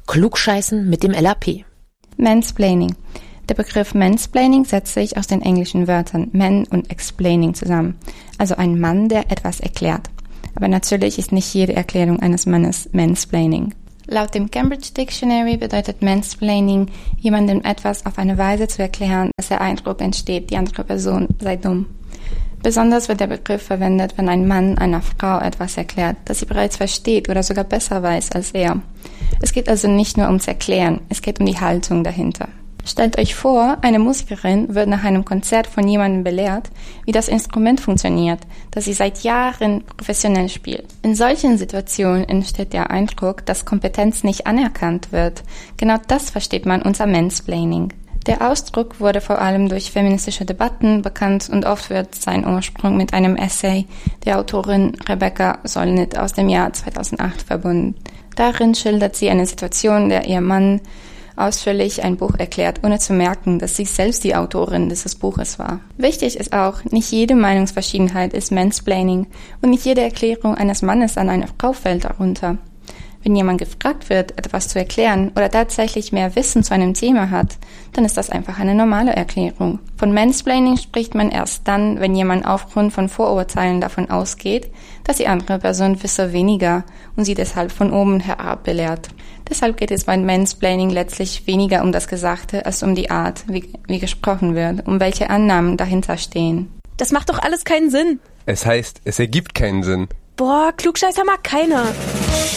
Klugscheißen mit dem LAP. Mansplaining. Der Begriff Mansplaining setzt sich aus den englischen Wörtern man und explaining zusammen. Also ein Mann, der etwas erklärt. Aber natürlich ist nicht jede Erklärung eines Mannes Mansplaining. Laut dem Cambridge Dictionary bedeutet Mansplaining, jemandem etwas auf eine Weise zu erklären, dass der Eindruck entsteht, die andere Person sei dumm. Besonders wird der Begriff verwendet, wenn ein Mann einer Frau etwas erklärt, das sie bereits versteht oder sogar besser weiß als er. Es geht also nicht nur ums Erklären, es geht um die Haltung dahinter. Stellt euch vor, eine Musikerin wird nach einem Konzert von jemandem belehrt, wie das Instrument funktioniert, das sie seit Jahren professionell spielt. In solchen Situationen entsteht der Eindruck, dass Kompetenz nicht anerkannt wird. Genau das versteht man unter Mansplaining. Der Ausdruck wurde vor allem durch feministische Debatten bekannt und oft wird sein Ursprung mit einem Essay der Autorin Rebecca Solnit aus dem Jahr 2008 verbunden. Darin schildert sie eine Situation, in der ihr Mann ausführlich ein Buch erklärt, ohne zu merken, dass sie selbst die Autorin dieses Buches war. Wichtig ist auch, nicht jede Meinungsverschiedenheit ist Mansplaining und nicht jede Erklärung eines Mannes an eine Frau fällt darunter. Wenn jemand gefragt wird, etwas zu erklären oder tatsächlich mehr Wissen zu einem Thema hat, dann ist das einfach eine normale Erklärung. Von Mansplaining spricht man erst dann, wenn jemand aufgrund von Vorurteilen davon ausgeht, dass die andere Person wisse weniger und sie deshalb von oben herab belehrt. Deshalb geht es bei Mansplaining letztlich weniger um das Gesagte als um die Art, wie gesprochen wird, um welche Annahmen dahinter stehen. Das macht doch alles keinen Sinn. Es heißt, es ergibt keinen Sinn. Boah, Klugscheißer mag keiner.